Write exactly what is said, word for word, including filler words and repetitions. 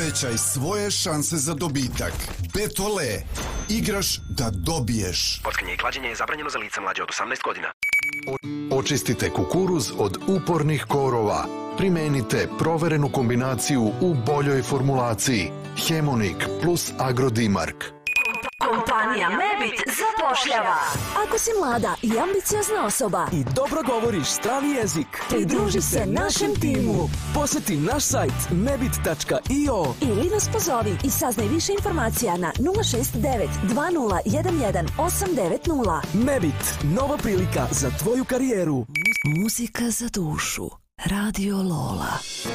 Povećaj svoje šanse za dobitak. Betole. Igraš da dobiješ. Kockanje i klađenje je zabranjeno za lica mlađe od osamnaest godina. Očistite kukuruz od upornih korova. Primenite proverenu kombinaciju u boljoj formulaciji. Hemonik plus Agrodimark. Kompanija Mebit zapošljava. Ako si mlada i ambiciozna osoba i dobro govoriš strani jezik, pridruži se našem timu. Posjeti naš sajt mebit tačka io ili nas pozovi i saznaj više informacija na nula šest devet dva nula jedan jedan osam devet nula. Mebit, nova prilika za tvoju karijeru. Muzika za dušu. Radio Lola.